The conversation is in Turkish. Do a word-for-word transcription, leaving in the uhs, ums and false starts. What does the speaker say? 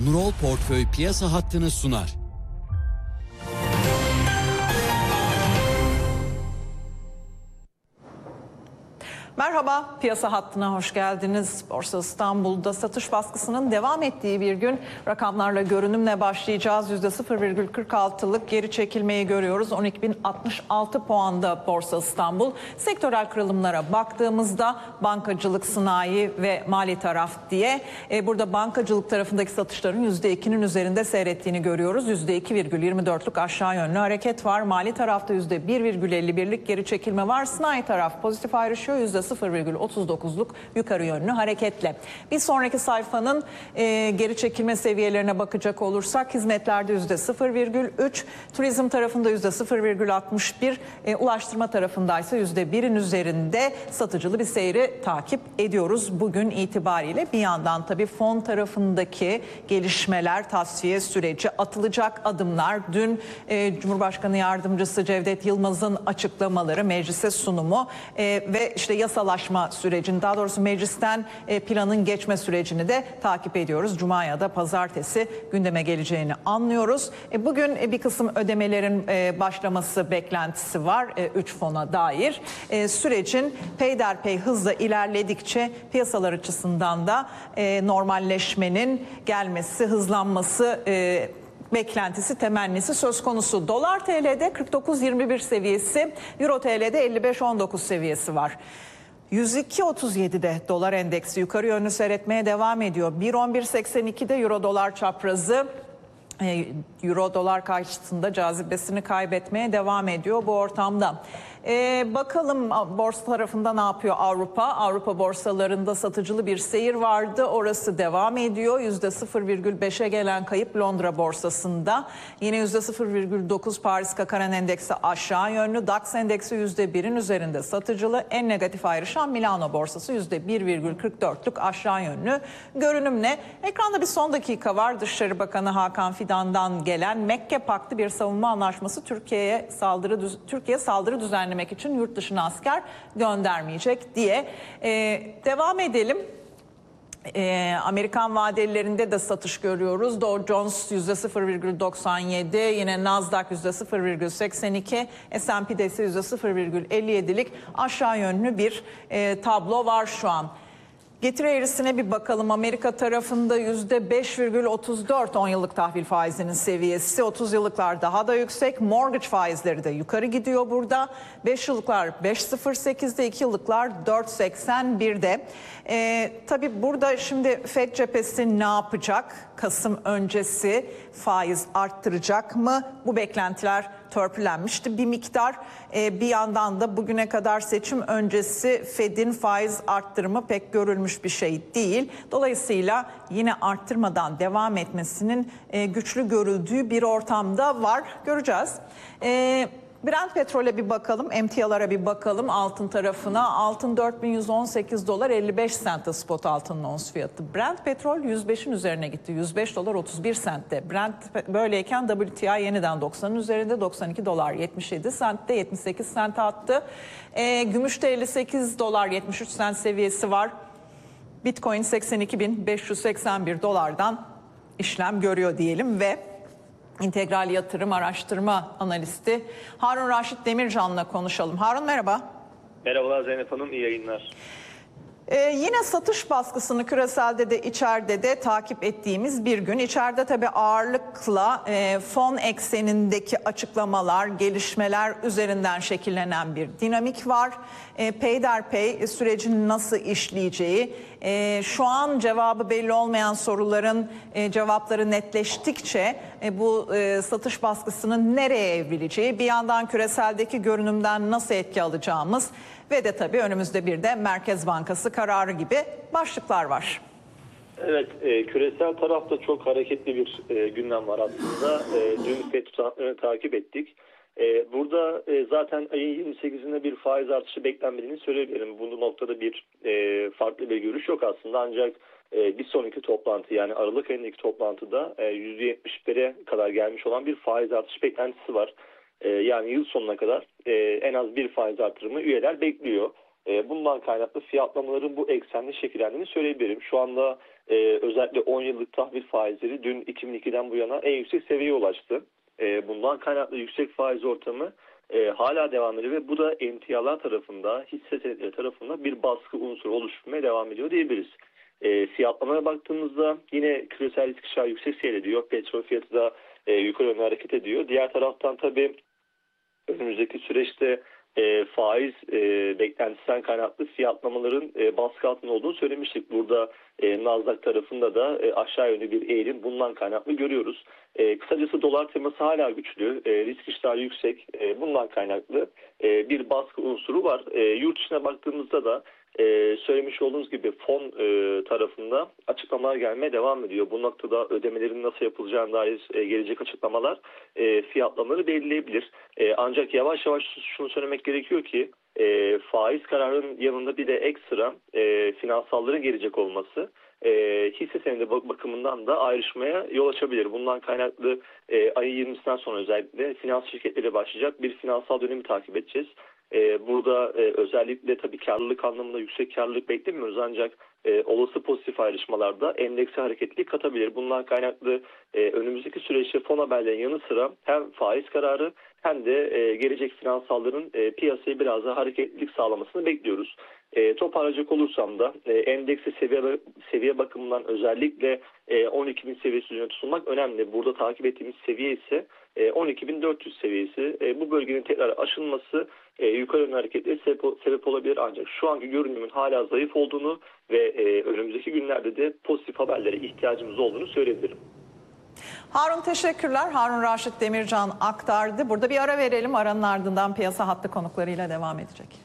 Nurol Portföy Piyasa Hattı'nı sunar. Merhaba, Piyasa Hattı'na hoş geldiniz. Borsa İstanbul'da satış baskısının devam ettiği bir gün. Rakamlarla görünümle başlayacağız. yüzde sıfır virgül kırk altılık geri çekilmeyi görüyoruz. on iki bin altmış altı puanda Borsa İstanbul. Sektörel kırılımlara baktığımızda bankacılık, sanayi ve mali taraf diye e, burada bankacılık tarafındaki satışların yüzde ikinin üzerinde seyrettiğini görüyoruz. yüzde iki virgül yirmi dörtlük aşağı yönlü hareket var. Mali tarafta yüzde bir virgül elli birlik geri çekilme var. Sanayi taraf pozitif ayrışıyor. yüzde sıfır virgül otuz dokuzluk yukarı yönlü hareketle. Bir sonraki sayfanın e, geri çekilme seviyelerine bakacak olursak hizmetlerde yüzde sıfır virgül üç, turizm tarafında yüzde sıfır virgül altmış bir, e, ulaştırma tarafındaysa yüzde birin üzerinde satıcılı bir seyri takip ediyoruz bugün itibariyle. Bir yandan tabii fon tarafındaki gelişmeler, tasfiye süreci, atılacak adımlar, dün e, Cumhurbaşkanı Yardımcısı Cevdet Yılmaz'ın açıklamaları, meclise sunumu e, ve işte yasalaşma sürecini, daha doğrusu meclisten e, planın geçme sürecini de takip ediyoruz. Cuma ya da pazartesi gündeme geleceğini anlıyoruz. E, bugün e, bir kısım ödemelerin e, başlaması beklentisi var e, üç fona dair. E, sürecin peyderpey hızla ilerledikçe piyasalar açısından da e, normalleşmenin gelmesi, hızlanması e, beklentisi, temennisi söz konusu. Dolar T L'de kırk dokuz yirmi bir seviyesi, Euro T L'de elli beş on dokuz seviyesi var. yüz iki otuz yedi'de dolar endeksi yukarı yönlü seyretmeye devam ediyor. bir on bir seksen iki'de Euro dolar çaprazı Euro dolar karşısında cazibesini kaybetmeye devam ediyor bu ortamda. Ee, bakalım borsa tarafında ne yapıyor Avrupa? Avrupa borsalarında satıcılı bir seyir vardı. Orası devam ediyor. yüzde sıfır virgül beşe gelen kayıp Londra borsasında. Yine yüzde sıfır virgül dokuz Paris Kakaran endeksi aşağı yönlü. DAX endeksi yüzde birin üzerinde satıcılı. En negatif ayrışan Milano borsası yüzde bir virgül kırk dörtlük aşağı yönlü görünümle. Ekranda bir son dakika var. Dışişleri Bakanı Hakan Fidan'dan gelen Mekke Paktı bir savunma anlaşması Türkiye'ye saldırı Türkiye saldırı düzenlemek için yurt dışına asker göndermeyecek diye. Ee, devam edelim. Ee, Amerikan vadelilerinde de satış görüyoruz. Dow Jones yüzde sıfır virgül doksan yedi, yine Nasdaq yüzde sıfır virgül seksen iki, S and P'de ise yüzde sıfır virgül elli yedi'lik aşağı yönlü bir e, tablo var şu an. Getiri eğrisine bir bakalım. Amerika tarafında yüzde beş virgül otuz dört on yıllık tahvil faizinin seviyesi. otuz yıllıklar daha da yüksek. Mortgage faizleri de yukarı gidiyor burada. beş yıllıklar beş virgül sıfır sekiz'de, iki yıllıklar dört virgül seksen bir'de. Ee, tabii burada şimdi Fed cephesi ne yapacak? Kasım öncesi faiz arttıracak mı? Bu beklentiler törpülenmişti bir miktar. Ee, bir yandan da bugüne kadar seçim öncesi Fed'in faiz arttırımı pek görülmüş bir şey değil. Dolayısıyla yine arttırmadan devam etmesinin e, güçlü görüldüğü bir ortamda var. Göreceğiz. Ee, Brent petrole bir bakalım, emtialara bir bakalım, altın tarafına. Altın dört bin yüz on sekiz dolar elli beş sentte spot altının ons fiyatı. Brent petrol yüz beşin üzerine gitti. yüz beş dolar otuz bir sentte. Brent böyleyken W T I yeniden doksanın üzerinde, doksan iki dolar yetmiş yedi sentte, yetmiş sekiz sente attı. E, gümüşte elli sekiz dolar yetmiş üç sent seviyesi var. Bitcoin seksen iki bin beş yüz seksen bir dolardan işlem görüyor diyelim ve İntegral Yatırım Araştırma Analisti Harun Raşit Demircan'la konuşalım. Harun merhaba. Merhabalar Zeynep Hanım, iyi yayınlar. Ee, yine satış baskısını küreselde de içeride de takip ettiğimiz bir gün. İçeride tabii ağırlıkla e, fon eksenindeki açıklamalar, gelişmeler üzerinden şekillenen bir dinamik var. E, peyderpey sürecin nasıl işleyeceği, e, şu an cevabı belli olmayan soruların e, cevapları netleştikçe e, bu e, satış baskısının nereye evrileceği, bir yandan küreseldeki görünümden nasıl etki alacağımız ve de tabii önümüzde bir de Merkez Bankası kararı gibi başlıklar var. Evet, e, küresel tarafta çok hareketli bir e, gündem var aslında. E, dün F E D tutanaklarını takip ettik. E, burada e, zaten ayın yirmi sekizinde bir faiz artışı beklenmediğini söyleyebilirim. Bu noktada bir e, farklı bir görüş yok aslında, ancak e, bir sonraki toplantı, yani Aralık ayındaki toplantıda e, yüzde yetmişlere kadar gelmiş olan bir faiz artışı beklentisi var. Yani yıl sonuna kadar e, en az bir faiz artırımı üyeler bekliyor. E, bundan kaynaklı fiyatlamaların bu eksenli şekillendiğini söyleyebilirim. Şu anda e, özellikle on yıllık tahvil faizleri dün iki bin ikiden bu yana en yüksek seviyeye ulaştı. E, bundan kaynaklı yüksek faiz ortamı e, hala devam ediyor ve bu da emtialar tarafında, hisse senetleri tarafında bir baskı unsuru oluşturmaya devam ediyor diyebiliriz. E, fiyatlamaya baktığımızda yine küresel istikrar yüksek seyrediyor. Petrol fiyatı da e, yukarı yönlü hareket ediyor. Diğer taraftan tabii önümüzdeki süreçte e, faiz e, beklentisinden kaynaklı fiyatlamaların e, baskı altında olduğunu söylemiştik. Burada e, Nasdaq tarafında da e, aşağı yönlü bir eğilim bundan kaynaklı görüyoruz. E, kısacası dolar teması hala güçlü, e, risk iştahı yüksek. E, bundan kaynaklı e, bir baskı unsuru var. E, yurt dışına baktığımızda da Ee, söylemiş olduğunuz gibi fon e, tarafında açıklamalar gelmeye devam ediyor. Bu noktada ödemelerin nasıl yapılacağına dair e, gelecek açıklamalar e, fiyatlamaları belirleyebilir. E, ancak yavaş yavaş şunu söylemek gerekiyor ki e, faiz kararının yanında bir de ekstra e, finansalların gelecek olması e, hisse senedi bakımından da ayrışmaya yol açabilir. Bundan kaynaklı e, ayın yirmisinden sonra özellikle finans şirketleri başlayacak bir finansal dönemi takip edeceğiz. Burada e, özellikle tabii karlılık anlamında yüksek karlılık beklemiyoruz ancak e, olası pozitif ayrışmalarda endekse hareketlilik katabilir. Bundan kaynaklı e, önümüzdeki süreçte fon haberlerin yanı sıra hem faiz kararı hem de e, gelecek finansalların e, piyasaya biraz daha hareketlilik sağlamasını bekliyoruz. E, toparlayacak olursam da e, endeksi seviye, seviye bakımından özellikle e, on iki bin seviyesi üzerine tutulmak önemli. Burada takip ettiğimiz seviye ise e, on iki bin dört yüz seviyesi. E, bu bölgenin tekrar aşılması e, yukarı yönlü hareketlere sebep, sebep olabilir ancak şu anki görünümün hala zayıf olduğunu ve e, önümüzdeki günlerde de pozitif haberlere ihtiyacımız olduğunu söyleyebilirim. Harun teşekkürler. Harun Raşit Demircan aktardı. Burada bir ara verelim. Aranın ardından piyasa hattı konuklarıyla devam edecek.